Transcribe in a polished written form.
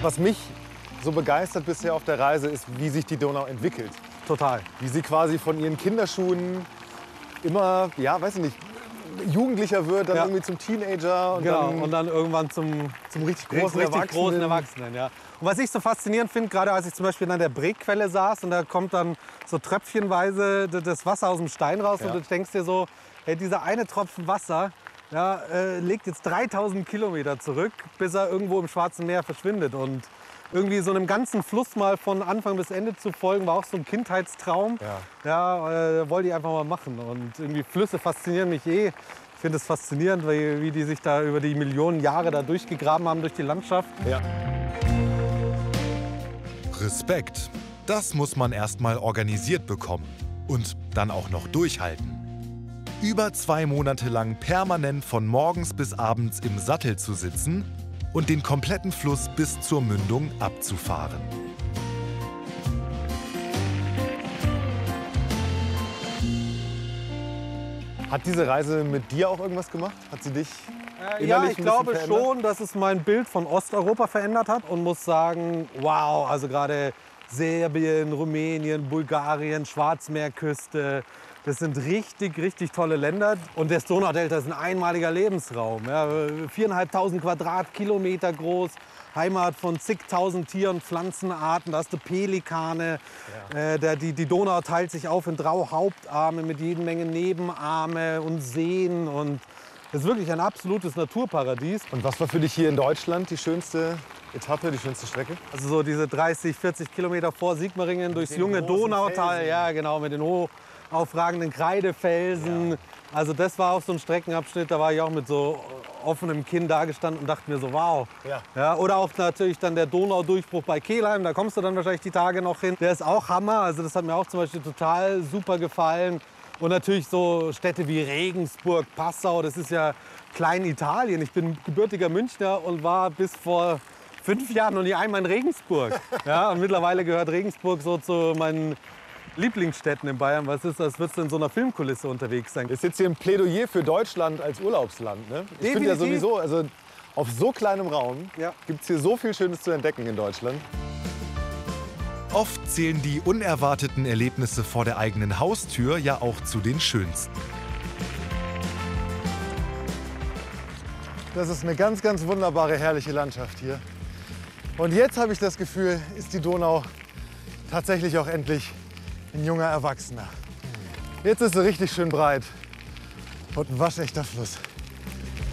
Was mich so begeistert bisher auf der Reise ist, wie sich die Donau entwickelt. Total. Wie sie quasi von ihren Kinderschuhen immer, ja, weiß ich nicht, jugendlicher wird, dann irgendwie zum Teenager und dann irgendwann zum richtig großen Erwachsenen. Ja. Und was ich so faszinierend finde, gerade als ich zum Beispiel an der Bregquelle saß und da kommt dann so tröpfchenweise das Wasser aus dem Stein raus und du denkst dir so, hey, dieser eine Tropfen Wasser legt jetzt 3000 Kilometer zurück, bis er irgendwo im Schwarzen Meer verschwindet. Und irgendwie so einem ganzen Fluss mal von Anfang bis Ende zu folgen, war auch so ein Kindheitstraum. Wollte ich einfach mal machen. Und irgendwie Flüsse faszinieren mich eh. Ich finde es faszinierend, wie die sich da über die Millionen Jahre da durchgegraben haben durch die Landschaft. Ja. Respekt. Das muss man erst mal organisiert bekommen. Und dann auch noch durchhalten. Über 2 Monate lang permanent von morgens bis abends im Sattel zu sitzen und den kompletten Fluss bis zur Mündung abzufahren. Hat diese Reise mit dir auch irgendwas gemacht? Hat sie dich Ja, innerlich ich ein bisschen glaube verändert? schon, dass es mein Bild von Osteuropa verändert hat und muss sagen, wow, also gerade Serbien, Rumänien, Bulgarien, Schwarzmeerküste, das sind richtig, richtig tolle Länder. Und das Donaudelta ist ein einmaliger Lebensraum. Ja, 4.500 Quadratkilometer groß, Heimat von zigtausend Tieren, Pflanzenarten. Da hast du Pelikane. Die Donau teilt sich auf in 3 Hauptarme mit jede Menge Nebenarme und Seen. Und das ist wirklich ein absolutes Naturparadies. Und was war für dich hier in Deutschland die schönste Etappe, die schönste Strecke? Also so diese 30, 40 Kilometer vor Sigmaringen durchs junge großen Donautal. Felsen. Ja, genau, mit den aufragenden Kreidefelsen. Ja. Also das war auch so ein Streckenabschnitt, da war ich auch mit so offenem Kinn dagestanden und dachte mir so, wow. Ja, oder auch natürlich dann der Donaudurchbruch bei Kelheim, da kommst du dann wahrscheinlich die Tage noch hin. Der ist auch Hammer, also das hat mir auch zum Beispiel total super gefallen. Und natürlich so Städte wie Regensburg, Passau, das ist ja Kleinitalien. Ich bin gebürtiger Münchner und war bis vor 5 Jahren noch nie einmal in Regensburg. Ja, und mittlerweile gehört Regensburg so zu meinen Lieblingsstädten in Bayern. Was ist, als würdest du in so einer Filmkulisse unterwegs sein. Ist jetzt hier ein Plädoyer für Deutschland als Urlaubsland. Ne? Ich finde ja sowieso, also auf so kleinem Raum gibt es hier so viel Schönes zu entdecken in Deutschland. Oft zählen die unerwarteten Erlebnisse vor der eigenen Haustür ja auch zu den schönsten. Das ist eine ganz, ganz wunderbare, herrliche Landschaft hier. Und jetzt habe ich das Gefühl, ist die Donau tatsächlich auch endlich ein junger Erwachsener. Jetzt ist sie richtig schön breit und ein waschechter Fluss.